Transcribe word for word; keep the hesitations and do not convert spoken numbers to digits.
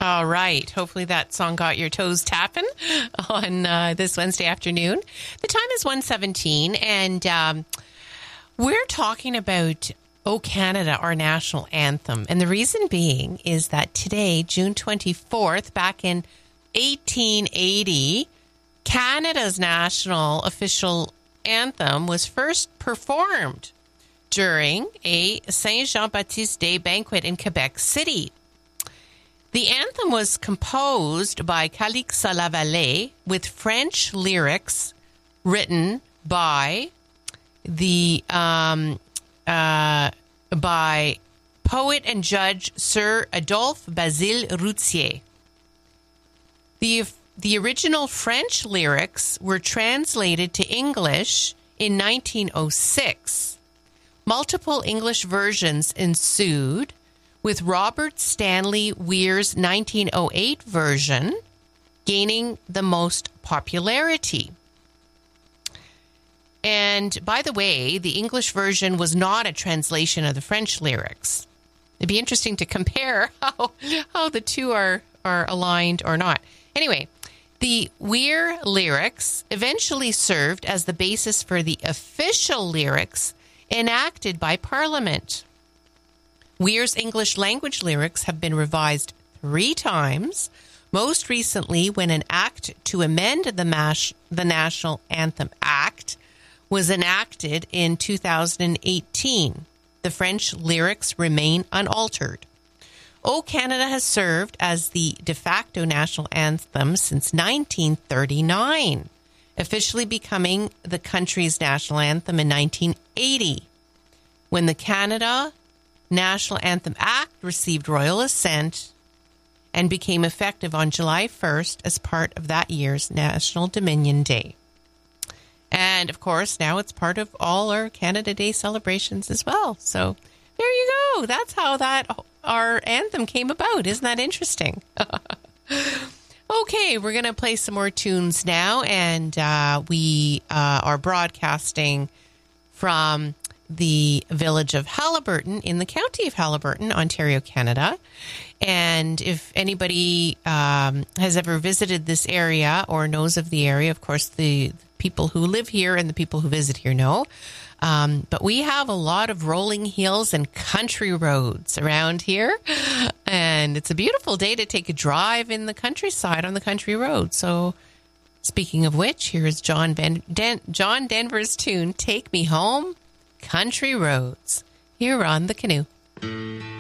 All right. Hopefully that song got your toes tapping on uh, this Wednesday afternoon. The time is one seventeen, and um, we're talking about O Canada, our national anthem. And the reason being is that today, June twenty-fourth, back in eighteen eighty, Canada's national official anthem was first performed during a Saint Jean-Baptiste Day banquet in Quebec City. The anthem was composed by Calixa Lavallée with French lyrics written by the um, uh, by poet and judge Sir Adolphe Basile Routier. The the original French lyrics were translated to English in nineteen oh six. Multiple English versions ensued, with Robert Stanley Weir's nineteen oh eight version gaining the most popularity. And by the way, the English version was not a translation of the French lyrics. It'd be interesting to compare how, how the two are, are aligned or not. Anyway, the Weir lyrics eventually served as the basis for the official lyrics enacted by Parliament. Weir's English language lyrics have been revised three times, most recently when an act to amend the, Mash, the National Anthem Act was enacted in two thousand eighteen. The French lyrics remain unaltered. O Canada has served as the de facto national anthem since nineteen thirty-nine, officially becoming the country's national anthem in nineteen eighty, when the Canada National Anthem Act received royal assent and became effective on July first as part of that year's National Dominion Day. And, of course, now it's part of all our Canada Day celebrations as well. So there you go. That's how that our anthem came about. Isn't that interesting? Okay, we're going to play some more tunes now, and uh, we uh, are broadcasting from the village of Haliburton in the county of Haliburton, Ontario, Canada. And if anybody um, has ever visited this area or knows of the area, of course, the people who live here and the people who visit here know. Um, but we have a lot of rolling hills and country roads around here. And it's a beautiful day to take a drive in the countryside on the country road. So speaking of which, here is John, ben- Den- John Denver's tune, Take Me Home, Country Roads, here on The Canoe.